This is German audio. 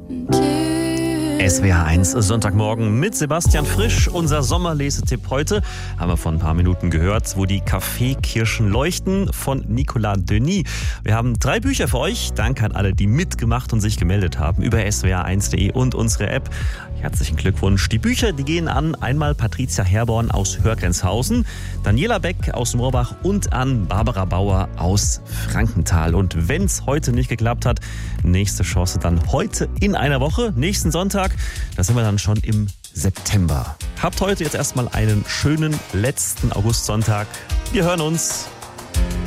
SWR 1 Sonntagmorgen mit Sebastian Frisch. Unser Sommerlesetipp heute haben wir vor ein paar Minuten gehört, wo die Kaffeekirschen leuchten von Nicolas Denis. Wir haben 3 Bücher für euch. Danke an alle, die mitgemacht und sich gemeldet haben über swr1.de und unsere App. Herzlichen Glückwunsch. Die Bücher, die gehen an einmal Patricia Herborn aus Hörgrenzhausen, Daniela Beck aus Moorbach und an Barbara Bauer aus Frankenthal. Und wenn es heute nicht geklappt hat, nächste Chance dann heute in einer Woche, nächsten Sonntag. Da sind wir dann schon im September. Habt heute jetzt erstmal einen schönen letzten Augustsonntag. Wir hören uns.